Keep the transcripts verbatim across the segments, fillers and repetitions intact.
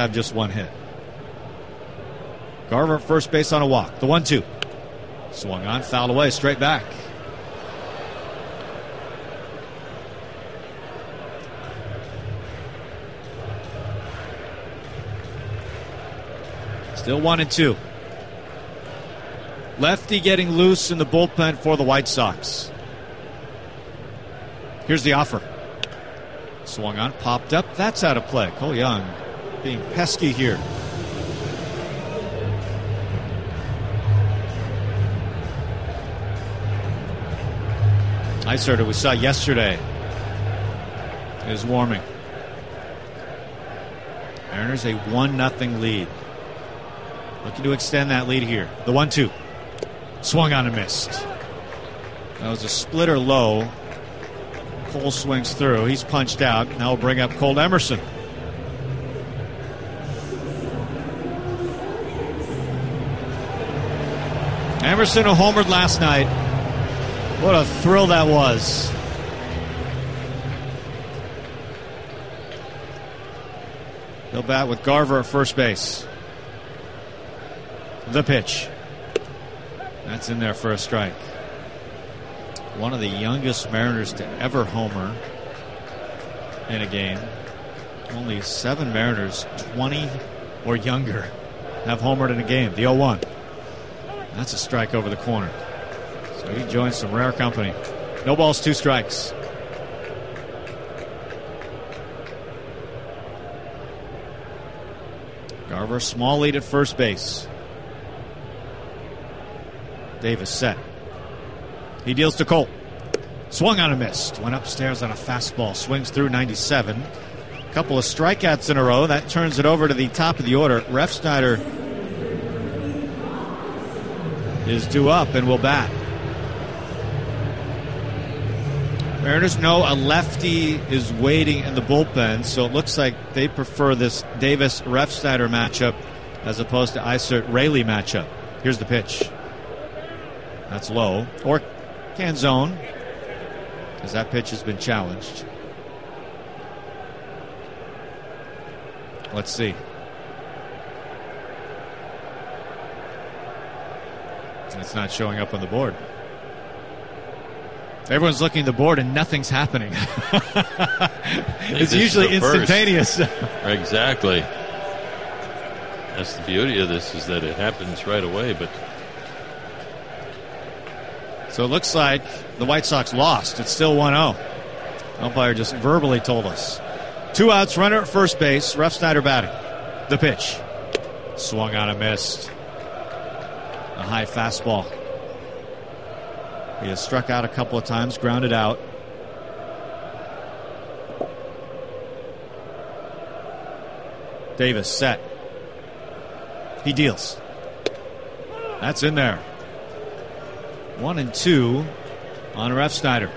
have just one hit. Garver at first base on a walk. The one two. Swung on, fouled away, straight back. Still one and two. Lefty getting loose in the bullpen for the White Sox. Here's the offer. Swung on, popped up. That's out of play. Cole Young being pesky here. Ice Hurter we saw yesterday is warming. Mariners a one nothing lead. Looking to extend that lead here. The one two. Swung on and missed. That was a splitter low. Cole swings through. He's punched out. Now we'll bring up Cole Emerson. Emerson who homered last night. What a thrill that was. He'll bat with Garver at first base. The pitch. That's in there for a strike. One of the youngest Mariners to ever homer in a game. Only seven Mariners, twenty or younger, have homered in a game. The oh one. That's a strike over the corner. So he joins some rare company. No balls, two strikes. Garver, small lead at first base. Davis set. He deals to Cole. Swung on and missed. Went upstairs on a fastball. Swings through ninety-seven. A couple of strikeouts in a row. That turns it over to the top of the order. Refsnyder is due up and will bat. Mariners know a lefty is waiting in the bullpen, so it looks like they prefer this Davis-Refsnyder matchup as opposed to Isert-Rayleigh matchup. Here's the pitch. That's low. Or Canzone, because that pitch has been challenged. Let's see. It's not showing up on the board. Everyone's looking at the board and nothing's happening. It's usually instantaneous. Exactly. That's the beauty of this, is that it happens right away. But so it looks like the White Sox lost. It's still one oh. Umpire just verbally told us. Two outs, runner at first base. Refsnyder batting. The pitch. Swung on and missed. A high fastball. He has struck out a couple of times, grounded out. Davis set. He deals. That's in there. One and two on Refsnyder.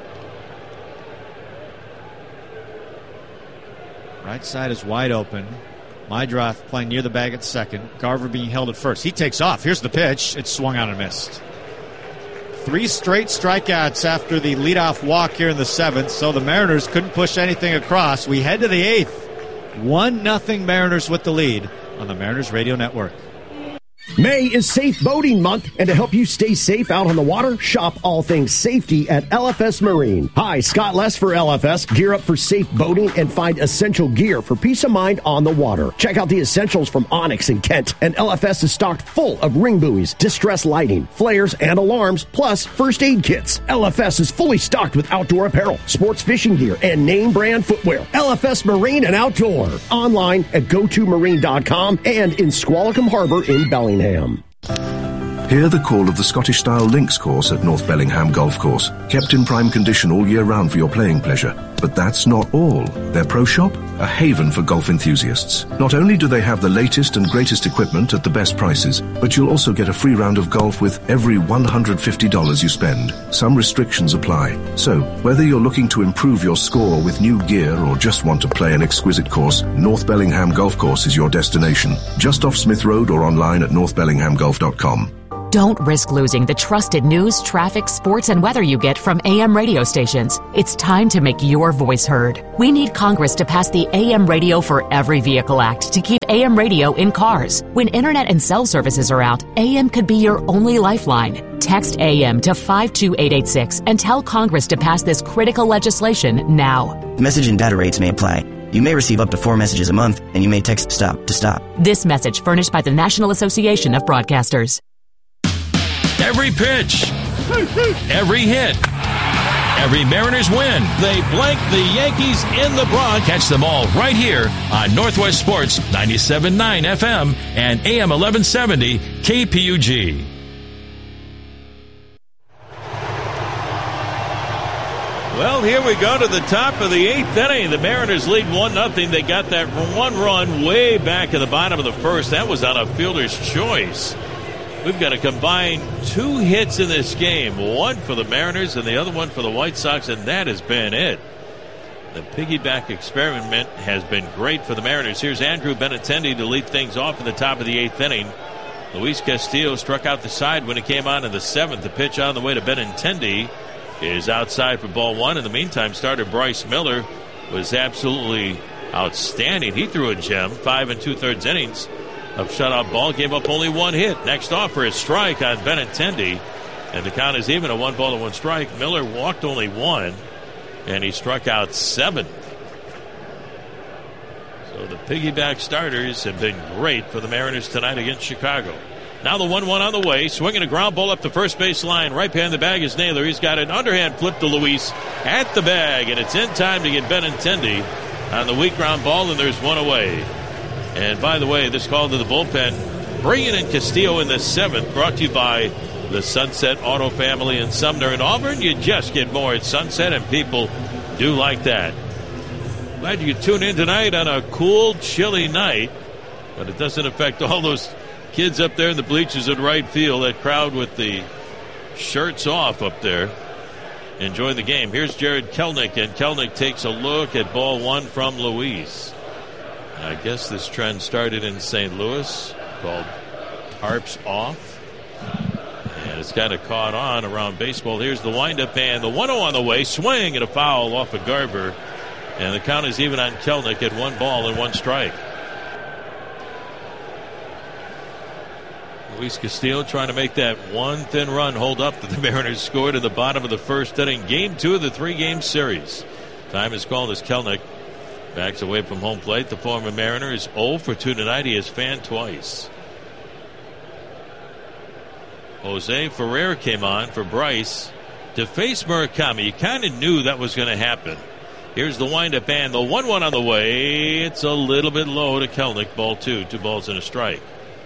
Right side is wide open. Meidroth playing near the bag at second. Garver being held at first. He takes off. Here's the pitch. It's swung on and missed. Three straight strikeouts after the leadoff walk here in the seventh, so the Mariners couldn't push anything across. We head to the eighth. One nothing Mariners with the lead on the Mariners Radio Network. May is Safe Boating Month, and to help you stay safe out on the water, shop all things safety at L F S Marine. Hi, Scott Less for L F S. Gear up for safe boating and find essential gear for peace of mind on the water. Check out the essentials from Onyx and Kent, and L F S is stocked full of ring buoys, distress lighting, flares, and alarms, plus first aid kits. L F S is fully stocked with outdoor apparel, sports fishing gear, and name brand footwear. L F S Marine and Outdoor. Online at go to marine dot com and in Squalicum Harbor in Bellingham. Hear the call of the Scottish-style links course at North Bellingham Golf Course, kept in prime condition all year round for your playing pleasure. But that's not all. Their pro shop, a haven for golf enthusiasts. Not only do they have the latest and greatest equipment at the best prices, but you'll also get a free round of golf with every one hundred fifty dollars you spend. Some restrictions apply. So, whether you're looking to improve your score with new gear or just want to play an exquisite course, North Bellingham Golf Course is your destination. Just off Smith Road or online at north bellingham golf dot com. Don't risk losing the trusted news, traffic, sports, and weather you get from A M radio stations. It's time to make your voice heard. We need Congress to pass the A M Radio for Every Vehicle Act to keep A M radio in cars. When internet and cell services are out, A M could be your only lifeline. Text A M to five two eight eight six and tell Congress to pass this critical legislation now. Message and data rates may apply. You may receive up to four messages a month, and you may text STOP to stop. This message furnished by the National Association of Broadcasters. Every pitch, every hit, every Mariners win. They blank the Yankees in the Bronx. Catch them all right here on Northwest Sports ninety-seven point nine F M and A M eleven seventy K P U G. Well, here we go to the top of the eighth inning. The Mariners lead one nothing. They got that one run way back in the bottom of the first. That was on a fielder's choice. We've got a combined two hits in this game. One for the Mariners and the other one for the White Sox, and that has been it. The piggyback experiment has been great for the Mariners. Here's Andrew Benintendi to lead things off in the top of the eighth inning. Luis Castillo struck out the side when he came on in the seventh. The pitch on the way to Benintendi is outside for ball one. In the meantime, starter Bryce Miller was absolutely outstanding. He threw a gem, five and two-thirds innings of shutout ball, gave up only one hit. Next offer is strike on Benintendi, and the count is even, a one ball to one strike. Miller walked only one, and he struck out seven. So the piggyback starters have been great for the Mariners tonight against Chicago. Now the one one on the way, swinging a ground ball up the first base line. Right behind the bag is Naylor. He's got an underhand flip to Luis at the bag, and it's in time to get Benintendi on the weak ground ball, and there's one away. And by the way, this call to the bullpen, bringing in Castillo in the seventh, brought to you by the Sunset Auto Family in Sumner and Auburn. You just get more at Sunset, and people do like that. Glad you could tune in tonight on a cool, chilly night, but it doesn't affect all those kids up there in the bleachers at right field, that crowd with the shirts off up there, enjoying the game. Here's Jared Kelnick, and Kelnick takes a look at ball one from Luis. I guess this trend started in Saint Louis, called Tarps Off, and it's kind of caught on around baseball. Here's the windup, and the one oh on the way, swing and a foul off of Garver, and the count is even on Kelnick at one ball and one strike. Luis Castillo trying to make that one thin run hold up that the Mariners scored in the bottom of the first inning. Game two of the three-game series. Time is called as Kelnick backs away from home plate. The former Mariner is oh for two tonight. He has fanned twice. Jose Ferrer came on for Bryce to face Murakami. You kind of knew that was going to happen. Here's the windup, and the one one on the way. It's a little bit low to Kelnick. Ball two. Two balls and a strike.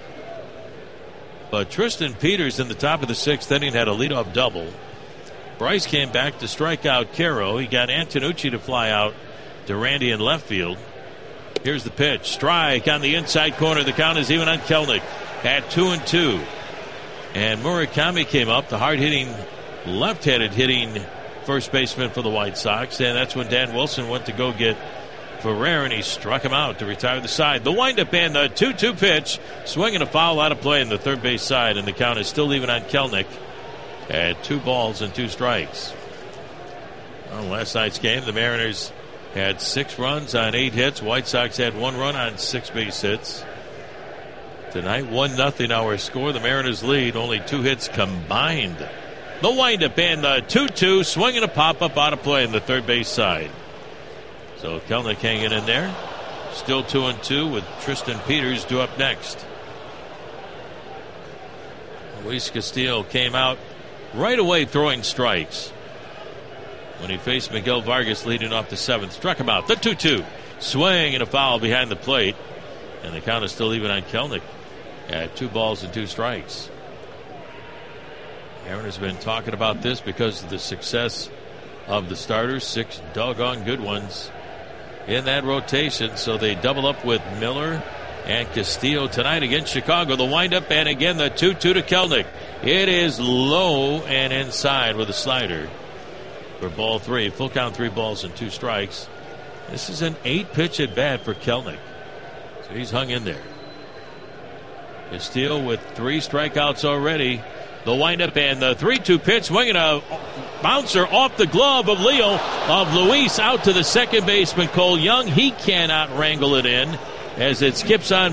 But Tristan Peters in the top of the sixth inning had a leadoff double. Bryce came back to strike out Caro. He got Antonucci to fly out to Randy in left field. Here's the pitch. Strike on the inside corner. The count is even on Kelnick at two and two. And Murakami came up, the hard-hitting, left-handed hitting first baseman for the White Sox. And that's when Dan Wilson went to go get Ferrer, and he struck him out to retire the side. The windup and the two two pitch. Swinging a foul out of play in the third base side, and the count is still even on Kelnick at two balls and two strikes. Well, last night's game, the Mariners had six runs on eight hits. White Sox had one run on six base hits. Tonight, one nothing our score. The Mariners lead, only two hits combined. The windup and the two two. Swinging a pop-up out of play in the third base side. So Kelnick hanging in there. Still two and two with Tristan Peters due up next. Luis Castillo came out right away throwing strikes when he faced Miguel Vargas leading off the seventh. Struck him out. The two two. Swing and a foul behind the plate. And the count is still even on Kelnick at two balls and two strikes. Aaron has been talking about this because of the success of the starters. Six doggone good ones in that rotation. So they double up with Miller and Castillo tonight against Chicago. The windup, and again the two two to Kelnick. It is low and inside with a slider for ball three. Full count, three balls and two strikes. This is an eight pitch at bat for Kelnick. So he's hung in there. Castillo with three strikeouts already. The windup and the three two pitch, swinging a bouncer off the glove of Leo, of Luis, out to the second baseman, Cole Young. He cannot wrangle it in as it skips on